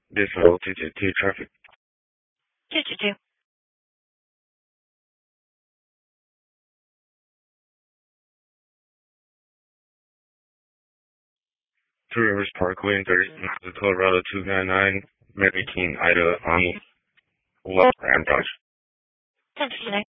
This will TTT traffic. 222. Two Rivers Parkway, 30 the Colorado 299, Mary King, Ida, on West Ram Dodge. 1059.